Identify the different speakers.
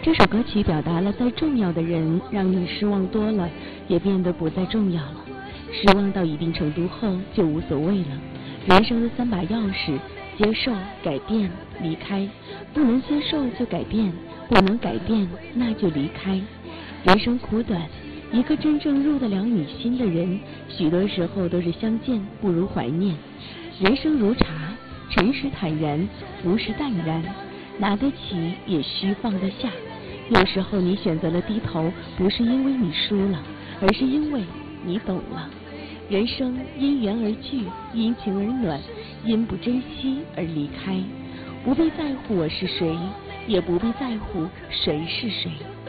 Speaker 1: 这首歌曲表达了再重要的人让你失望多了，也变得不再重要了。失望到一定程度后就无所谓了。人生的3把钥匙：接受、改变、离开。不能接受就改变，不能改变那就离开。人生苦短，一个真正入得了你心的人，许多时候都是相见不如怀念。人生如茶，诚实坦然，浮实淡然，拿得起也需放得下。有时候你选择了低头，不是因为你输了，而是因为你懂了。人生因缘而聚，因情而暖，因不珍惜而离开。不必在乎我是谁，也不必在乎谁是谁。